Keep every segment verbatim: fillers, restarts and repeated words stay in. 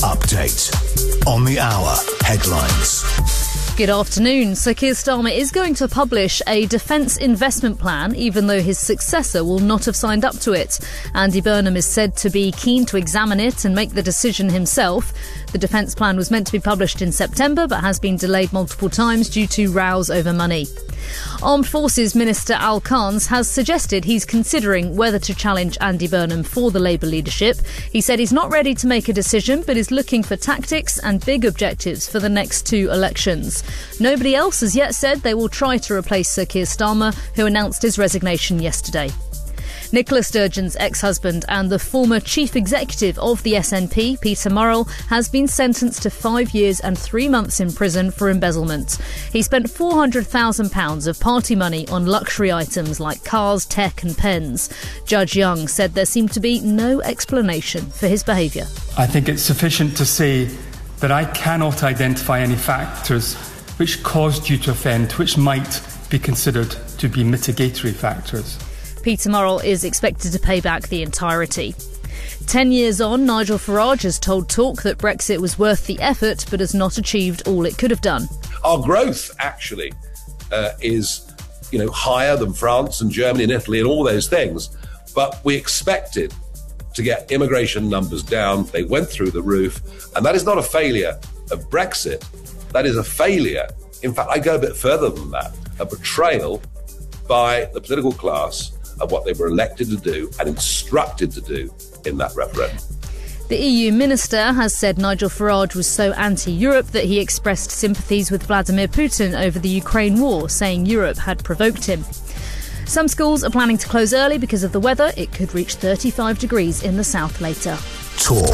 Update on the hour headlines. Good afternoon. Sir Keir Starmer is going to publish a defence investment plan, even though his successor will not have signed up to it. Andy Burnham is said to be keen to examine it and make the decision himself. The defence plan was meant to be published in September, but has been delayed multiple times due to rows over money. Armed Forces Minister Al Khans has suggested he's considering whether to challenge Andy Burnham for the Labour leadership. He said he's not ready to make a decision, but is looking for tactics and big objectives for the next two elections. Nobody else has yet said they will try to replace Sir Keir Starmer, who announced his resignation yesterday. Nicola Sturgeon's ex-husband and the former chief executive of the S N P, Peter Murrell, has been sentenced to five years and three months in prison for embezzlement. He spent four hundred thousand pounds of party money on luxury items like cars, tech and pens. Judge Young said there seemed to be no explanation for his behaviour. I think it's sufficient to say that I cannot identify any factors which caused you to offend, which might be considered to be mitigatory factors. Peter Murrell is expected to pay back the entirety. Ten years on, Nigel Farage has told Talk that Brexit was worth the effort but has not achieved all it could have done. Our growth, actually, uh, is, you know, higher than France and Germany and Italy and all those things. But we expected to get immigration numbers down. They went through the roof. And that is not a failure of Brexit. That is a failure. In fact, I go a bit further than that. A betrayal by the political class of what they were elected to do and instructed to do in that referendum. The E U minister has said Nigel Farage was so anti-Europe that he expressed sympathies with Vladimir Putin over the Ukraine war, saying Europe had provoked him. Some schools are planning to close early because of the weather. It could reach thirty-five degrees in the south later. Talk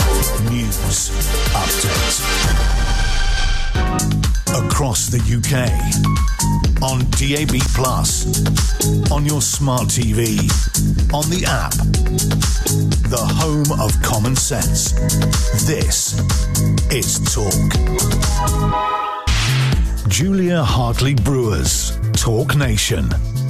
News Update. Across the U K, on D A B plus, on your smart T V, on the app, the home of common sense. This is Talk. Julia Hartley-Brewer's Talk Nation.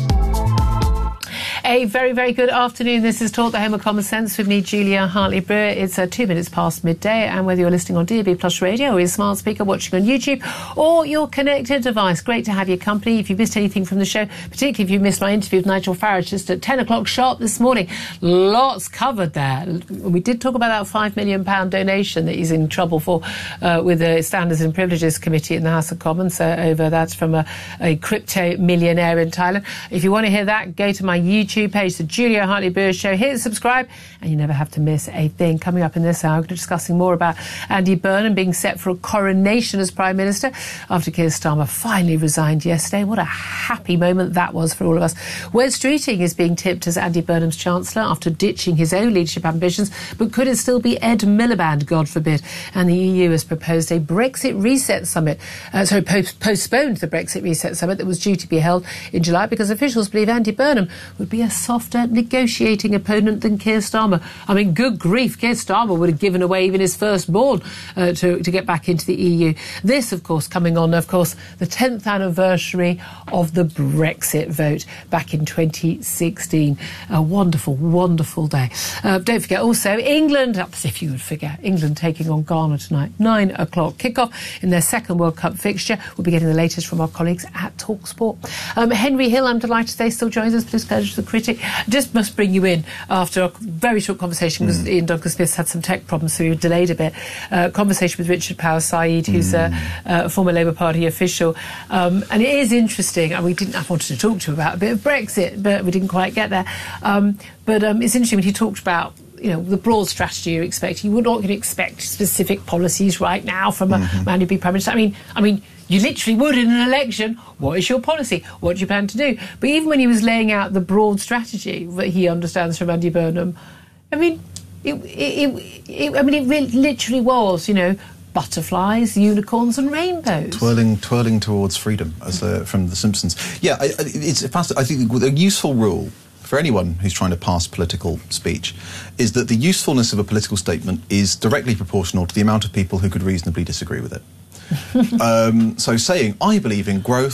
A very, very good afternoon. This is Talk, the home of common sense, with me, Julia Hartley-Brewer. It's uh, two minutes past midday, and whether you're listening on D A B plus radio or your smart speaker, watching on YouTube, or your connected device, great to have your company. If you missed anything from the show, particularly if you missed my interview with Nigel Farage just at ten o'clock sharp this morning, lots covered there. We did talk about that five million pounds donation that he's in trouble for uh, with the Standards and Privileges Committee in the House of Commons uh, over that from a, a crypto millionaire in Thailand. If you want to hear that, go to my YouTube page, the Julia Hartley-Brewer Show. Hit subscribe and you never have to miss a thing. Coming up in this hour, we're discussing more about Andy Burnham being set for a coronation as Prime Minister after Keir Starmer finally resigned yesterday. What a happy moment that was for all of us. Wes Streeting is being tipped as Andy Burnham's Chancellor after ditching his own leadership ambitions, but could it still be Ed Miliband, God forbid? And the E U has proposed a Brexit Reset Summit, uh, sorry, post- postponed the Brexit Reset Summit that was due to be held in July because officials believe Andy Burnham would be a softer negotiating opponent than Keir Starmer. I mean, good grief, Keir Starmer would have given away even his firstborn uh, to, to get back into the E U. This, of course, coming on, of course, the tenth anniversary of the Brexit vote back in twenty sixteen. A wonderful, wonderful day. Uh, don't forget also, England, as if you would forget, England taking on Ghana tonight, nine o'clock kickoff in their second World Cup fixture. We'll be getting the latest from our colleagues at TalkSport. Um, Henry Hill, I'm delighted to say, still joins us. Please pleasure to the critic. Just must bring you in after a very short conversation because mm. Ian Duncan-Smith's had some tech problems, so we were delayed a bit. Uh, conversation with Richard Power Said, who's mm. a, a former Labour Party official. Um, and it is interesting, and we didn't, I wanted to talk to him about a bit of Brexit, but we didn't quite get there. Um, but um, it's interesting when he talked about, you know, the broad strategy you're expecting. You're not going to expect specific policies right now from a mm-hmm. man who'd be Prime Minister. I mean, I mean, you literally would in an election. What is your policy? What do you plan to do? But even when he was laying out the broad strategy that he understands from Andy Burnham, I mean, it, it, it, it I mean, it really, literally was, you know, butterflies, unicorns and rainbows. Twirling twirling towards freedom, as uh, from The Simpsons. Yeah, I, it's I think a useful rule for anyone who's trying to pass political speech is that the usefulness of a political statement is directly proportional to the amount of people who could reasonably disagree with it. um, so saying, I believe in growth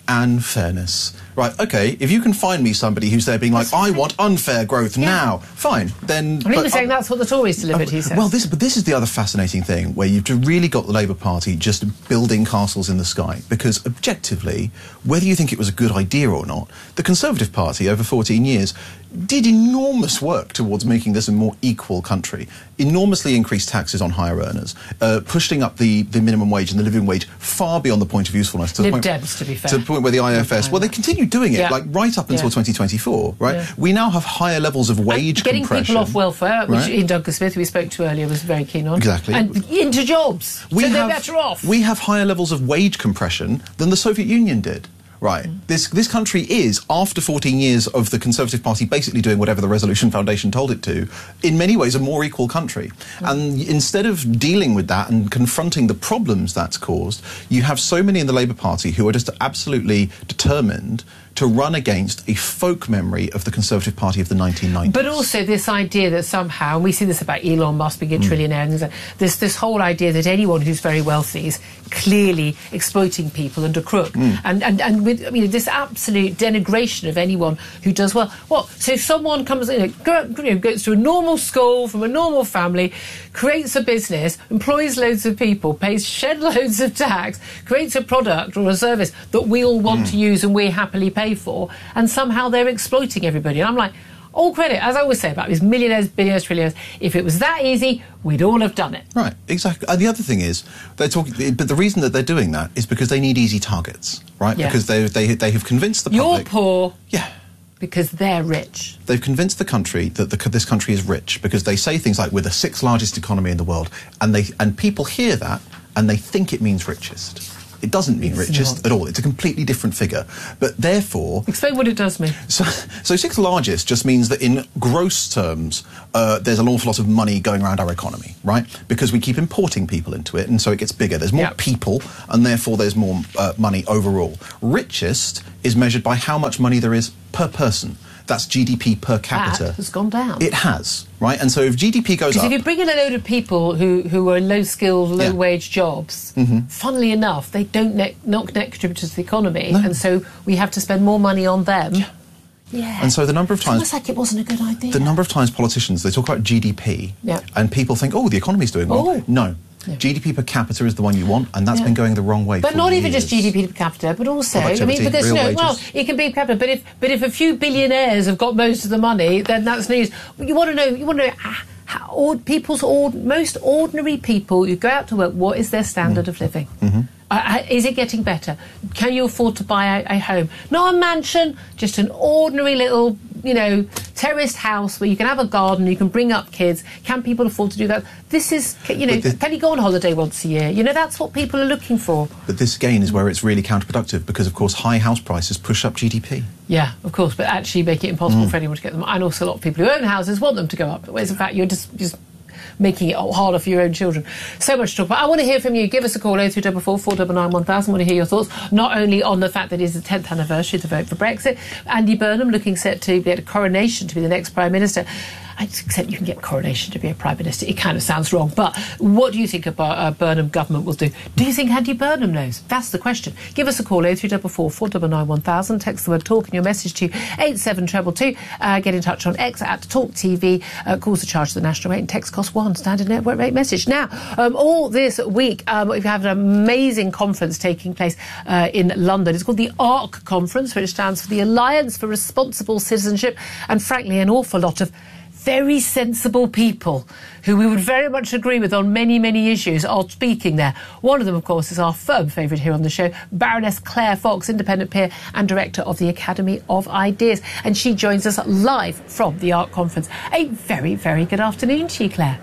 and fairness. Right, okay, if you can find me somebody who's there being like, I want unfair growth yeah. now, fine, then... Well, he was saying that's what the Tories delivered, uh, he says. Well, this, but this is the other fascinating thing, where you've really got the Labour Party just building castles in the sky, because objectively, whether you think it was a good idea or not, the Conservative Party, over fourteen years, did enormous work towards making this a more equal country, enormously increased taxes on higher earners, uh, pushing up the, the minimum wage and the living wage far beyond the point of usefulness. To Lib the point, Debs, to be fair. To the point where the I F S, well, they continue doing it, yeah. like right up until yeah. twenty twenty-four, right? Yeah. We now have higher levels of wage and getting compression. Getting people off welfare, which right? Ian Duncan Smith, who we spoke to earlier, was very keen on. Exactly. And into jobs, we so have, they're better off. We have higher levels of wage compression than the Soviet Union did. Right. Mm. This this country is, after fourteen years of the Conservative Party basically doing whatever the Resolution Foundation told it to, in many ways a more equal country. Mm. And instead of dealing with that and confronting the problems that's caused, you have so many in the Labour Party who are just absolutely determined to run against a folk memory of the Conservative Party of the nineteen nineties. But also this idea that somehow, and we see this about Elon Musk being a mm. trillionaire, and things like, this, this whole idea that anyone who's very wealthy is clearly exploiting people and a crook. Mm. And, and, and with, I mean, this absolute denigration of anyone who does well. What? So if someone comes, you know, go, you know, goes to a normal school, from a normal family, creates a business, employs loads of people, pays shed loads of tax, creates a product or a service that we all want mm. to use and we happily pay for, and somehow they're exploiting everybody. And I'm like, all credit, as I always say about these millionaires, billionaires, trillionaires, if it was that easy, we'd all have done it. Right, exactly. And the other thing is, they're talking, but the reason that they're doing that is because they need easy targets, right? Yeah. Because they, they, they have convinced the public... You're poor. Yeah. Because they're rich. They've convinced the country that the, this country is rich because they say things like, we're the sixth largest economy in the world, and they and people hear that and they think it means richest. It doesn't mean it's richest not. at all. It's a completely different figure. But therefore... Explain what it does mean. So, so sixth largest just means that in gross terms, uh, there's an awful lot of money going around our economy, right? Because we keep importing people into it, and so it gets bigger. There's more yep. people, and therefore there's more uh, money overall. Richest is measured by how much money there is per person. That's G D P per capita. That has gone down. It has, right? And so if G D P goes up... Because if you bring in a load of people who, who are in low-skilled, low-wage yeah. jobs, mm-hmm. funnily enough, they don't net, not net contributors to the economy, no. and so we have to spend more money on them. Yeah. Yeah. And so the number of times... It's almost like it wasn't a good idea. The number of times politicians, they talk about G D P, yeah. and people think, oh, the economy's doing well. Oh. No. Yeah. G D P per capita is the one you want, and that's yeah. been going the wrong way but for not years. even just G D P per capita, but also, I mean, because, you know, wages. well, it can be per capita, but if, but if a few billionaires have got most of the money, then that's news. You want to know, you want to know how, or, people's, or, most ordinary people, you go out to work, what is their standard mm. of living? Mm-hmm. Uh, is it getting better? Can you afford to buy a, a home? Not a mansion, just an ordinary little, you know, terraced house where you can have a garden, you can bring up kids. Can people afford to do that? This is, you know, this, can you go on holiday once a year? You know, that's what people are looking for. But this, again, is where it's really counterproductive because, of course, high house prices push up G D P. Yeah, of course, but actually make it impossible mm. for anyone to get them. And also a lot of people who own houses want them to go up. Whereas, in fact, you're just... just making it harder for your own children. So much to talk about. I want to hear from you. Give us a call, oh three four four, four nine nine, one thousand. I want to hear your thoughts, not only on the fact that it is the tenth anniversary of the vote for Brexit. Andy Burnham looking set to get a coronation to be the next Prime Minister. Except you can get coronation to be a Prime Minister. It kind of sounds wrong. But what do you think a uh, Burnham government will do? Do you think Andy Burnham knows? That's the question. Give us a call, oh three four four, four nine nine, one thousand. Text the word talk and your message to eight seven two two two. Uh, get in touch on X at Talk T V. Uh, calls the charge to the national rate and text cost one. Standard network rate message. Now, um, all this week, um, we've had an amazing conference taking place uh, in London. It's called the ARC Conference, which stands for the Alliance for Responsible Citizenship, and frankly, an awful lot of very sensible people who we would very much agree with on many, many issues are speaking there. One of them, of course, is our firm favourite here on the show, Baroness Claire Fox, independent peer and director of the Academy of Ideas. And she joins us live from the ARC Conference. A very, very good afternoon to you, Claire.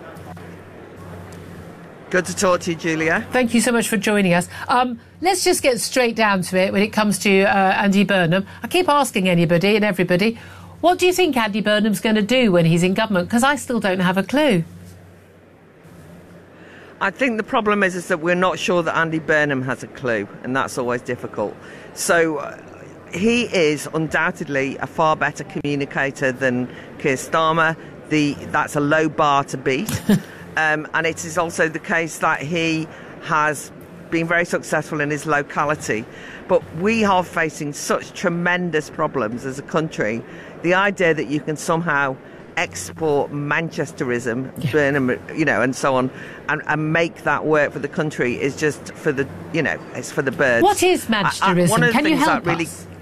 Good to talk to you, Julia. Thank you so much for joining us. Um, let's just get straight down to it when it comes to uh, Andy Burnham. I keep asking anybody and everybody, what do you think Andy Burnham's going to do when he's in government? Because I still don't have a clue. I think the problem is, is that we're not sure that Andy Burnham has a clue, and that's always difficult. So uh, he is undoubtedly a far better communicator than Keir Starmer. The, that's a low bar to beat. um, and it is also the case that he has been very successful in his locality. But we are facing such tremendous problems as a country. The idea that you can somehow export Manchesterism, yeah. Burnham, you know, and so on, and, and make that work for the country is just for the, you know, it's for the birds. What is Manchesterism? I, I, one of the Can you things help that really, us?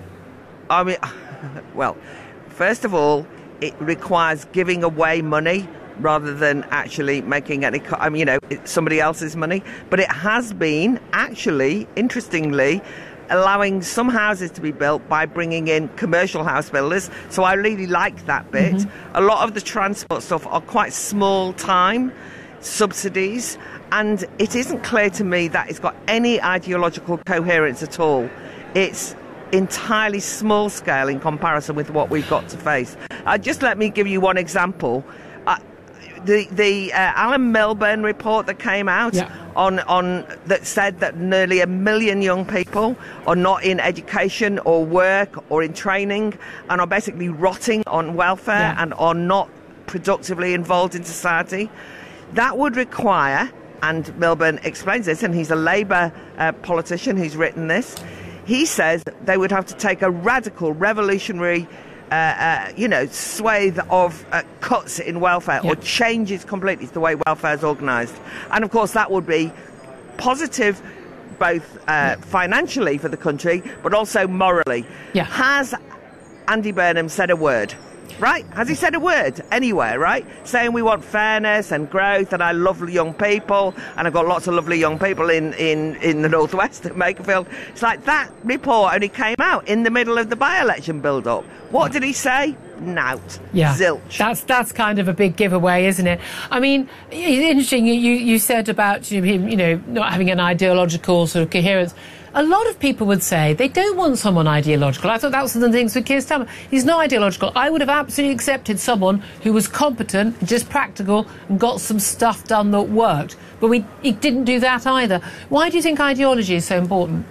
I mean, well, first of all, it requires giving away money rather than actually making any, I mean, you know, it's somebody else's money. But it has been actually, interestingly, allowing some houses to be built by bringing in commercial house builders. So I really like that bit. Mm-hmm. A lot of the transport stuff are quite small time subsidies, and it isn't clear to me that it's got any ideological coherence at all. It's entirely small scale in comparison with what we've got to face. Uh, just let me give you one example. Uh, the the uh, Alan Milburn report that came out yeah. on on that said that nearly a million young people are not in education or work or in training and are basically rotting on welfare yeah. and are not productively involved in society. That would require, and Milburn explains this, and he's a Labour uh, politician who's written this. He says they would have to take a radical, revolutionary, uh, uh, you know, swathe of uh, cuts in welfare yeah. or changes completely to the way welfare is organised. And, of course, that would be positive both uh, yeah. financially for the country but also morally. Yeah. Has Andy Burnham said a word? Right? Has he said a word anywhere, right? Saying we want fairness and growth, and I love young people, and I've got lots of lovely young people in, in, in the northwest at Makerfield. It's like that report only came out in the middle of the by-election build-up. What did he say? Nout. Yeah. Zilch. That's that's kind of a big giveaway, isn't it? I mean, it's interesting, you, you said about him, you know, not having an ideological sort of coherence. A lot of people would say they don't want someone ideological. I thought that was one of the things with Keir Starmer. He's not ideological. I would have absolutely accepted someone who was competent, just practical, and got some stuff done that worked. But we, he didn't do that either. Why do you think ideology is so important?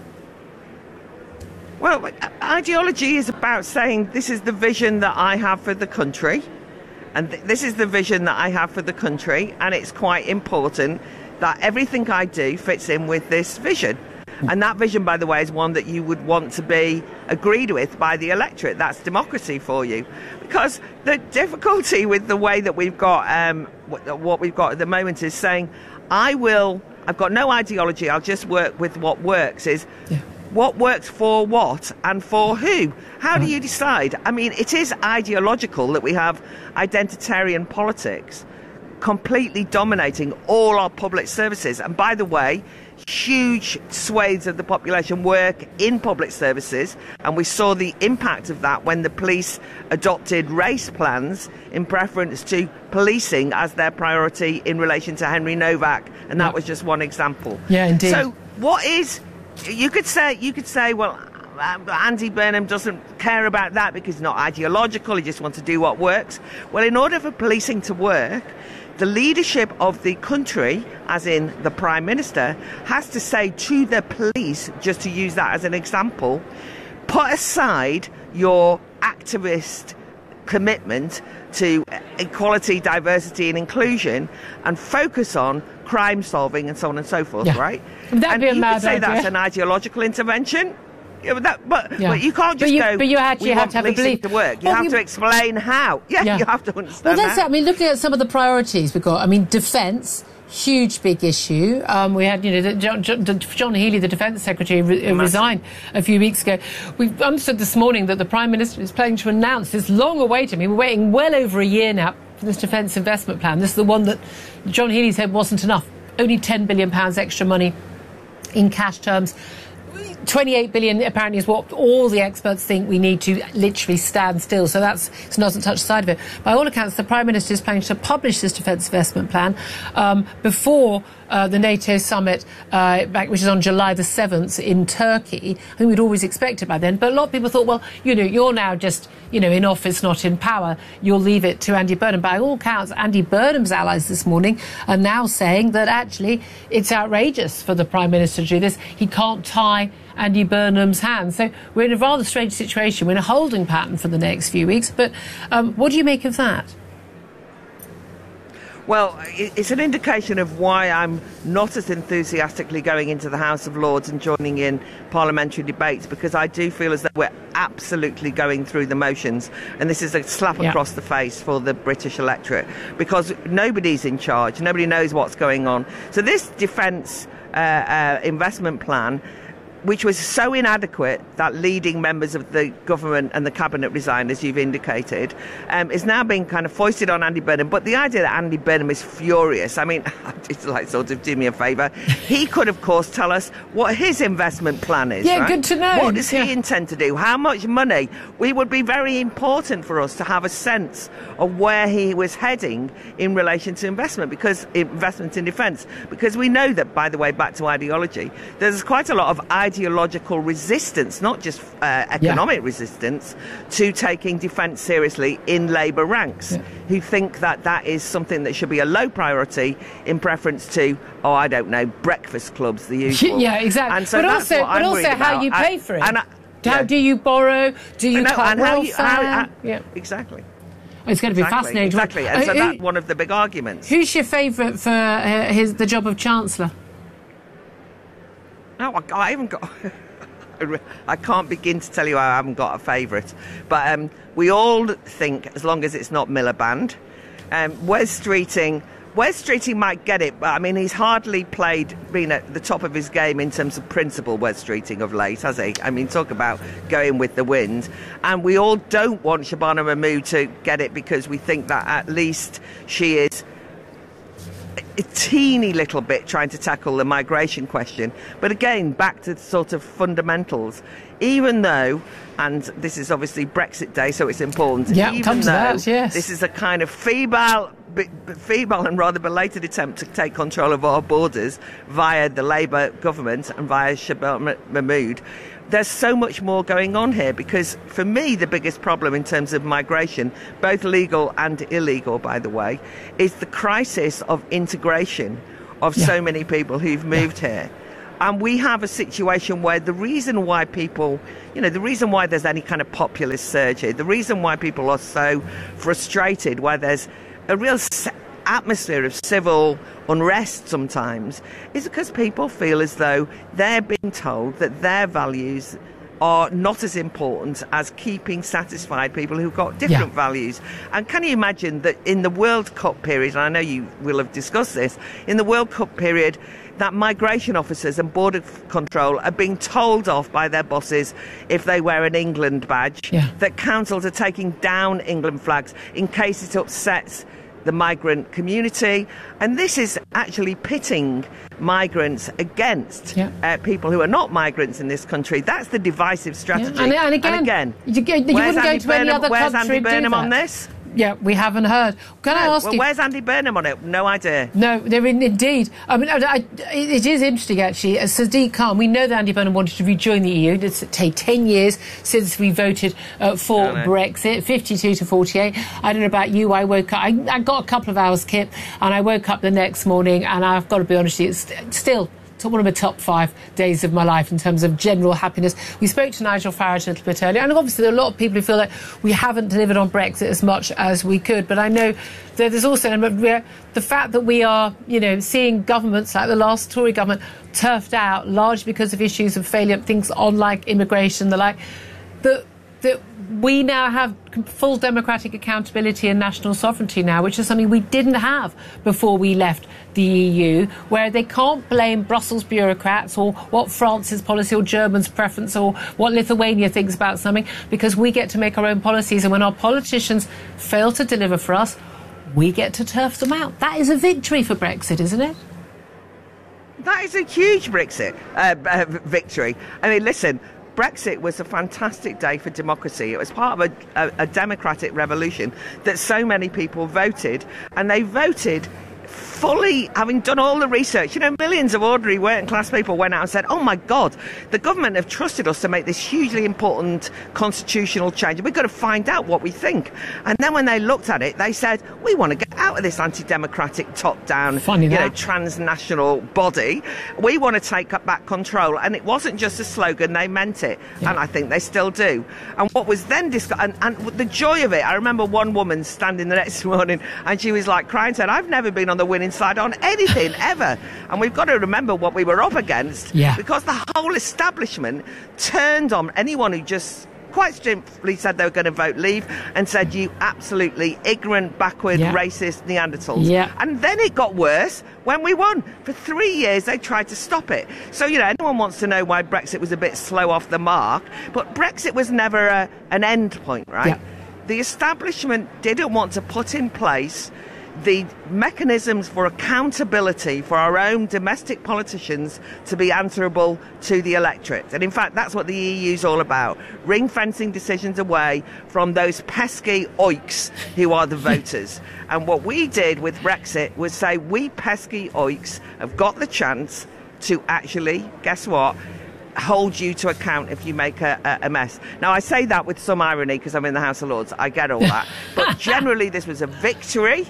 Well, ideology is about saying this is the vision that I have for the country, and th- this is the vision that I have for the country, and it's quite important that everything I do fits in with this vision. And that vision, by the way, is one that you would want to be agreed with by the electorate. That's democracy for you. Because the difficulty with the way that we've got, um, what we've got at the moment is saying, I will, I've got no ideology, I'll just work with what works, is yeah. what works for what and for who? How do you decide? I mean, it is ideological that we have identitarian politics completely dominating all our public services. And by the way, huge swathes of the population work in public services, and we saw the impact of that when the police adopted race plans in preference to policing as their priority in relation to Henry Novak, and that was just one example. Yeah, indeed. So what is, you could say, you could say, well, Andy Burnham doesn't care about that because he's not ideological, he just wants to do what works. Well, in order for policing to work, the leadership of the country, as in the Prime Minister, has to say to the police, just to use that as an example, put aside your activist commitment to equality, diversity and inclusion and focus on crime solving and so on and so forth, yeah. right? Would that and be a you mad could say idea? That's an ideological intervention. Yeah, but, that, but, yeah. but you can't just but you, go, but you actually we have want to have a belief to work. You well, have you, to explain how. Yeah, yeah, you have to understand Well, that's that. it. I mean, looking at some of the priorities we've got, I mean, defence, huge big issue. Um, we had, you know, the, John, John Healey, the Defence Secretary, re- resigned a few weeks ago. We've understood this morning that the Prime Minister is planning to announce this long-awaited, I mean, we're waiting well over a year now for this Defence Investment Plan. This is the one that John Healey said wasn't enough. Only ten billion pounds extra money in cash terms. twenty-eight billion apparently is what all the experts think we need to literally stand still. So that's it doesn't touch the side of it. By all accounts, the Prime Minister is planning to publish this defence investment plan um, before uh, the NATO summit, uh, back, which is on July the seventh in Turkey. I think we'd always expect it by then. But a lot of people thought, well, you know, you're now just, you know, in office, not in power. You'll leave it to Andy Burnham. By all accounts, Andy Burnham's allies this morning are now saying that actually it's outrageous for the Prime Minister to do this. He can't tie Andy Burnham's hands. So we're in a rather strange situation. We're in a holding pattern for the next few weeks. But um, what do you make of that? Well, it's an indication of why I'm not as enthusiastically going into the House of Lords and joining in parliamentary debates, because I do feel as though we're absolutely going through the motions, and this is a slap yeah. across the face for the British electorate, because nobody's in charge, nobody knows what's going on. So this defence uh, uh, investment plan, which was so inadequate that leading members of the government and the cabinet resigned, as you've indicated, um, is now being kind of foisted on Andy Burnham. But the idea that Andy Burnham is furious, I mean, it's like sort of do me a favour. He could, of course, tell us what his investment plan is. Yeah, right? good to know. What does yeah. he intend to do? How much money? It would be very important for us to have a sense of where he was heading in relation to investment, because investment in defence. Because we know that, by the way, back to ideology, there's quite a lot of ideological resistance, not just uh, economic yeah. resistance, to taking defence seriously in Labour ranks, yeah. who think that that is something that should be a low priority in preference to, oh, I don't know, breakfast clubs, the usual. Yeah, exactly. And so but that's also, what but I'm also how about. you pay and, for it. And I, how yeah. do you borrow? Do you no, cut and how you, welfare? how, how, yeah. Exactly. It's going to be exactly, fascinating. Exactly, and uh, so who, that's one of the big arguments. Who's your favourite for uh, his the job of Chancellor? No, I, I haven't got... I can't begin to tell you I haven't got a favourite. But um, we all think, as long as it's not Miliband, um, Wes Streeting... Wes Streeting might get it, but I mean, he's hardly played, been at the top of his game in terms of principle, Wes Streeting, of late, has he? I mean, talk about going with the wind. And we all don't want Shabana Mahmood to get it, because we think that at least she is a teeny little bit trying to tackle the migration question. But again, back to the sort of fundamentals. Even though, and this is obviously Brexit Day, so it's important, yeah, even come to though that, yes. this is a kind of feeble... feeble and rather belated attempt to take control of our borders via the Labour government and via Shabana Mahmood. There's so much more going on here, because for me the biggest problem in terms of migration, both legal and illegal, by the way, is the crisis of integration of yeah. so many people who've moved yeah. here. And we have a situation where the reason why people, you know, the reason why there's any kind of populist surge here, the reason why people are so frustrated, why there's a real atmosphere of civil unrest sometimes, is because people feel as though they're being told that their values are not as important as keeping satisfied people who've got different yeah. values. And can you imagine that in the World Cup period, and I know you will have discussed this, in the World Cup period, that migration officers and border control are being told off by their bosses if they wear an England badge, yeah. that councils are taking down England flags in case it upsets the migrant community. And this is actually pitting migrants against yeah. uh, people who are not migrants in this country. That's the divisive strategy. Yeah. And, and again, and again you, you wouldn't go to Burnham, any other where's country Andy Burnham and do that. on this? Yeah, we haven't heard. Can no, I ask well, you? Where's Andy Burnham on it? No idea. No, they're in, indeed. I mean, I, I, it is interesting, actually. As Sadiq Khan, we know that Andy Burnham wanted to rejoin the E U. It's taken ten years since we voted uh, for Brexit, fifty-two to forty-eight. I don't know about you. I woke up, I, I got a couple of hours kip, and I woke up the next morning, and I've got to be honest with you, it's still one of the top five days of my life in terms of general happiness. We spoke to Nigel Farage a little bit earlier, and obviously there are a lot of people who feel like we haven't delivered on Brexit as much as we could. But I know that there's also the fact that we are, you know, seeing governments like the last Tory government turfed out largely because of issues of failure, things on like immigration, the like, that that we now have full democratic accountability and national sovereignty now, which is something we didn't have before we left the E U, where they can't blame Brussels bureaucrats or what France's policy or Germany's preference or what Lithuania thinks about something, because we get to make our own policies. And when our politicians fail to deliver for us, we get to turf them out. That is a victory for Brexit, isn't it? That is a huge Brexit uh, uh, victory. I mean, listen, Brexit was a fantastic day for democracy. It was part of a, a, a democratic revolution that so many people voted, and they voted fully, having done all the research, you know, millions of ordinary working class people went out and said, oh my God, the government have trusted us to make this hugely important constitutional change, and we've got to find out what we think. And then when they looked at it, they said, we want to get out of this anti-democratic, top-down, Funny you that. know, transnational body. We want to take back control. And it wasn't just a slogan, they meant it. Yeah. And I think they still do. And what was then discussed, and, and the joy of it, I remember one woman standing the next morning and she was like crying, saying, I've never been on the winning side on anything ever. And we've got to remember what we were up against, yeah. because the whole establishment turned on anyone who just quite simply said they were going to vote Leave and said, you absolutely ignorant, backward, yeah. racist Neanderthals. Yeah. And then it got worse when we won. For three years, they tried to stop it. So, you know, anyone wants to know why Brexit was a bit slow off the mark, but Brexit was never a, an end point, right? Yeah. The establishment didn't want to put in place the mechanisms for accountability for our own domestic politicians to be answerable to the electorate. And in fact, that's what the E U is all about, ring-fencing decisions away from those pesky oiks who are the voters. And what we did with Brexit was say, we pesky oiks have got the chance to actually, guess what, hold you to account if you make a, a, a mess. Now, I say that with some irony because I'm in the House of Lords. I get all that. But generally, this was a victory.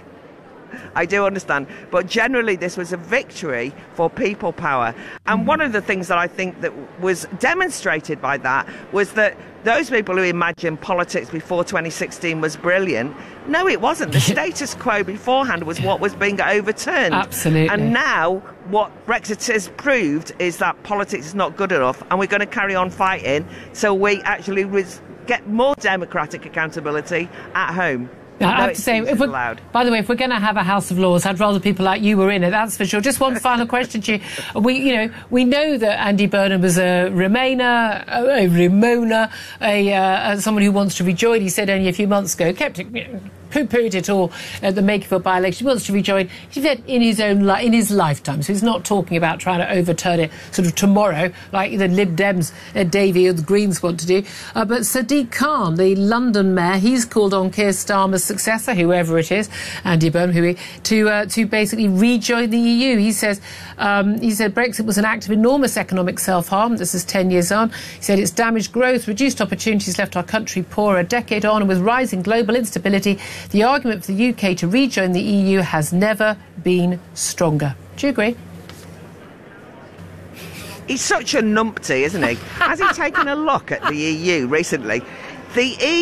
I do understand. But generally, this was a victory for people power. And one of the things that I think that was demonstrated by that was that those people who imagined politics before twenty sixteen was brilliant, no, it wasn't. The status quo beforehand was what was being overturned. Absolutely. And now what Brexit has proved is that politics is not good enough, and we're going to carry on fighting so we actually res- get more democratic accountability at home. I have to say, if we're, by the way, if we're going to have a House of Lords, I'd rather people like you were in it, that's for sure. Just one final question to you. We, you know, we know that Andy Burnham was a Remainer, a, a Remoaner, a, uh, someone who wants to rejoin. He said only a few months ago, kept it, you know, poo-pooed it all at the Makerfield by-election. He wants to rejoin. He said in his own li- in his lifetime. So he's not talking about trying to overturn it sort of tomorrow, like the Lib Dems, uh, Davey or the Greens want to do. Uh, but Sadiq Khan, the London mayor, he's called on Keir Starmer's successor, whoever it is, Andy Burnham, who he, to uh, to basically rejoin the E U. He says um, he said Brexit was an act of enormous economic self-harm. This is ten years on. He said it's damaged growth, reduced opportunities, left our country poorer. A decade on, and with rising global instability, the argument for the U K to rejoin the E U has never been stronger. Do you agree? He's such a numpty, isn't he? Has he taken a look at the E U recently? The E U